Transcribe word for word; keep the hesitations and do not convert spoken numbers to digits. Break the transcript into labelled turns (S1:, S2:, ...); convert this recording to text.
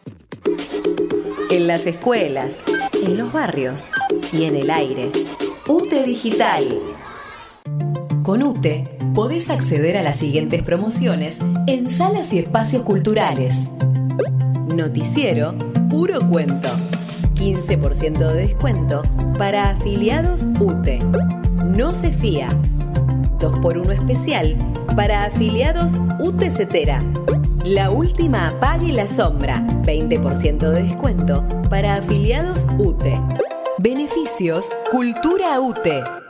S1: En las escuelas, en los barrios y en el aire. UTE Digital. Con UTE podés acceder a las siguientes promociones en salas y espacios culturales. Noticiero Puro Cuento. quince por ciento de descuento para afiliados UTE. No se fía. dos por uno especial para afiliados UTE Cetera. La última apaga y la sombra. veinte por ciento de descuento para afiliados UTE. Beneficios Cultura UTE.